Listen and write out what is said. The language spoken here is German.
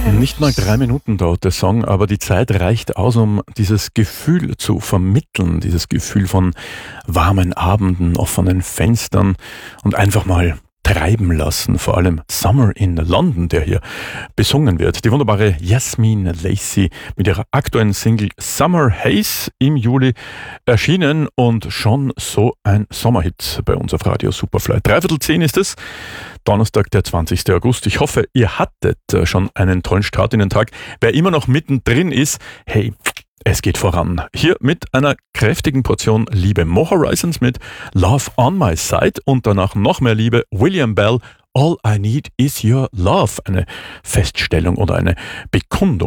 Nicht mal 3 Minuten dauert der Song, aber die Zeit reicht aus, um dieses Gefühl zu vermitteln, dieses Gefühl von warmen Abenden, offenen Fenstern und einfach mal treiben lassen, vor allem Summer in London, der hier besungen wird. Die wunderbare Yasmin Lacey mit ihrer aktuellen Single Summer Haze im Juli erschienen und schon so ein Sommerhit bei uns auf Radio Superfly. 9:15 ist es, Donnerstag, der 20. August. Ich hoffe, ihr hattet schon einen tollen Start in den Tag. Wer immer noch mittendrin ist, hey, es geht voran. Hier mit einer kräftigen Portion Liebe. Mo Horizons mit Love on My Side und danach noch mehr Liebe. William Bell, All I Need Is Your Love. Eine Feststellung oder eine Bekundung.